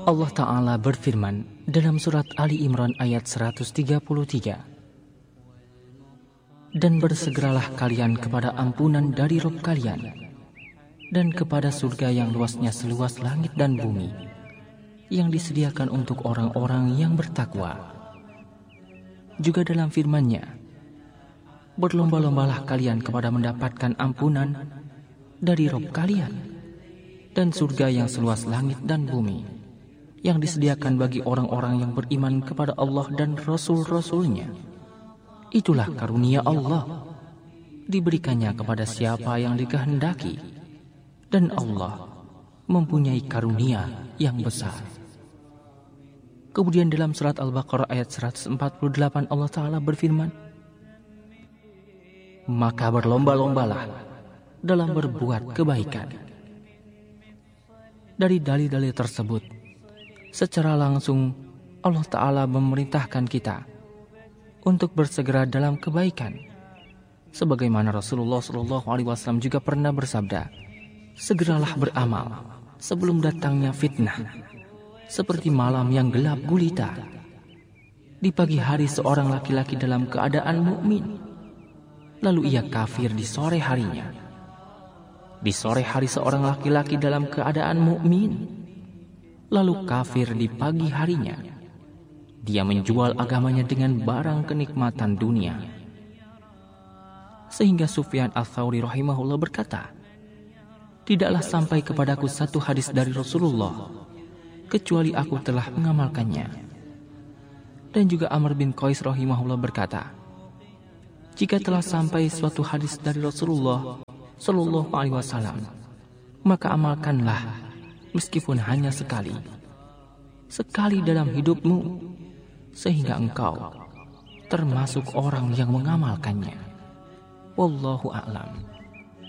Allah Ta'ala berfirman dalam surat Ali Imran ayat 133, dan bersegeralah kalian kepada ampunan dari Rabb kalian dan kepada surga yang luasnya seluas langit dan bumi, yang disediakan untuk orang-orang yang bertakwa. Juga dalam firman-Nya, berlomba-lombalah kalian kepada mendapatkan ampunan dari Rabb kalian dan surga yang seluas langit dan bumi, yang disediakan bagi orang-orang yang beriman kepada Allah dan Rasul-Rasulnya. Itulah karunia Allah, diberikannya kepada siapa yang dikehendaki, dan Allah mempunyai karunia yang besar. Kemudian dalam surat Al-Baqarah ayat 148 Allah Ta'ala berfirman, maka berlomba-lombalah dalam berbuat kebaikan. Dari dalil-dalil tersebut, secara langsung Allah Ta'ala memerintahkan kita untuk bersegera dalam kebaikan. Sebagaimana Rasulullah SAW juga pernah bersabda, segeralah beramal sebelum datangnya fitnah, seperti malam yang gelap gulita. Di pagi hari seorang laki-laki dalam keadaan mukmin, lalu ia kafir di sore harinya. Di sore hari seorang laki-laki dalam keadaan mukmin, lalu kafir di pagi harinya. Dia menjual agamanya dengan barang kenikmatan dunia. Sehingga Sufyan Ats-Tsauri rahimahullah berkata, tidaklah sampai kepadaku satu hadis dari Rasulullah kecuali aku telah mengamalkannya. Dan juga Amr bin Qais rahimahullah berkata, jika telah sampai suatu hadis dari Rasulullah Sallallahu Alaihi Wasallam, maka amalkanlah meskipun hanya sekali dalam hidupmu, sehingga engkau termasuk orang yang mengamalkannya. Wallahu a'lam.